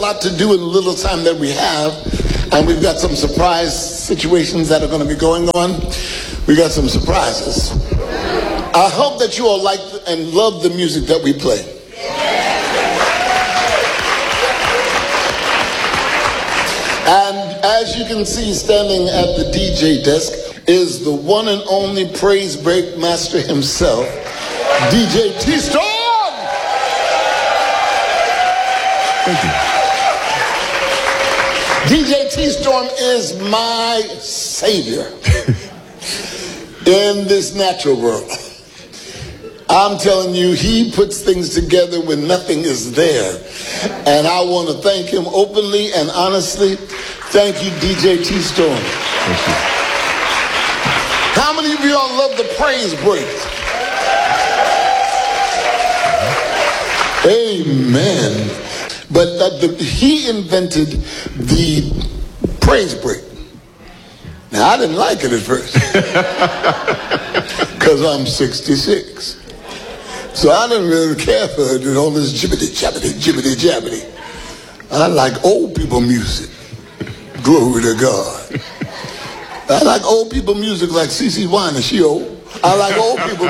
A lot to do in the little time that we have, and we've got some surprise situations that are going to be going on. We got some surprises. I hope that you all like and love the music that we play. And as you can see, standing at the DJ desk is the one and only praise break master himself, DJ T-Storm. Thank you. DJ T-Storm is my savior in this natural world. I'm telling you, he puts things together when nothing is there. And I want to thank him openly and honestly. Thank you, DJ T-Storm. Thank you. How many of y'all love the praise break? Amen. But he invented the praise break. Now, I didn't like it at first because I'm 66. So I didn't really care for all this jibbity-jabbity. I like old people music. Glory to God. I like old people music like CeCe Winans. She old. I like old people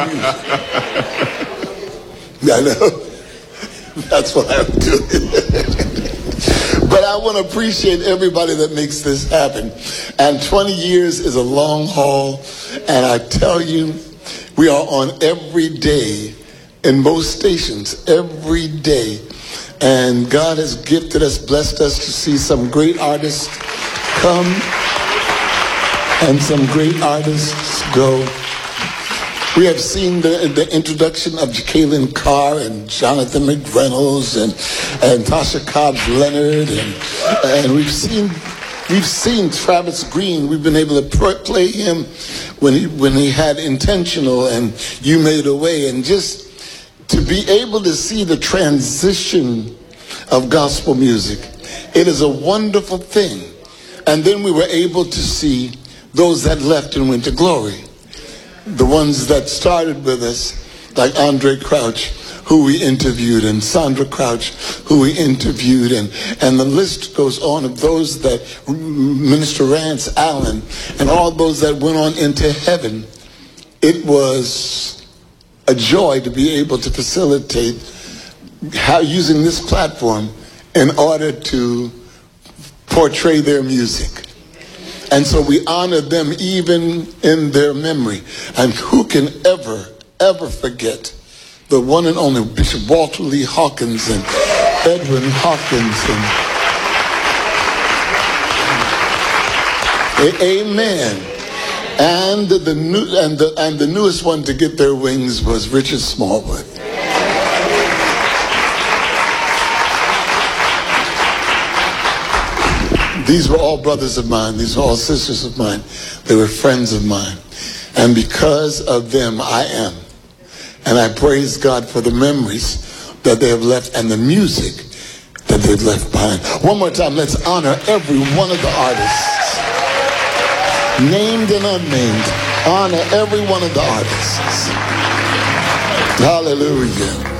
music. I know. That's what I'm doing. But I want to appreciate everybody that makes this happen. And 20 years is a long haul. And I tell you, we are on every day in most stations, every day. And God has gifted us, blessed us to see some great artists come and some great artists go. We have seen the introduction of Jacqueline Carr and Jonathan McReynolds and Tasha Cobbs Leonard and we've seen Travis Green. We've been able to play him when he had Intentional and You Made a Way, and just to be able to see the transition of gospel music. It is a wonderful thing. And then we were able to see those that left and went to glory. The ones that started with us, like Andre Crouch, who we interviewed, and Sandra Crouch, who we interviewed, and the list goes on of those that, Minister Rance Allen, and all those that went on into heaven. It was a joy to be able to facilitate using this platform in order to portray their music. And so we honor them even in their memory. And who can ever forget the one and only Bishop Walter Lee Hawkins and Edwin Hawkins and amen. And the newest one to get their wings was Richard Smallwood. These were all brothers of mine. These were all sisters of mine. They were friends of mine. And because of them, I am. And I praise God for the memories that they have left and the music that they've left behind. One more time, let's honor every one of the artists. Named and unnamed. Honor every one of the artists. Hallelujah.